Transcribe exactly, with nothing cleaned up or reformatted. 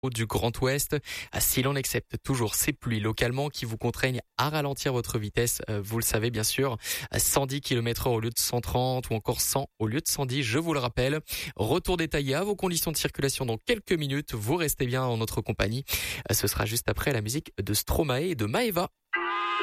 du Grand Ouest. Si l'on accepte toujours ces pluies localement qui vous contraignent à ralentir votre vitesse, vous le savez bien sûr, cent dix kilomètres heure au lieu de cent trente ou encore cent au lieu de cent dix, je vous le rappelle. Retour détaillé à vos conditions de circulation dans quelques minutes. Vous restez bien en notre compagnie. Ce sera juste après la musique de Stromae et de Maeva.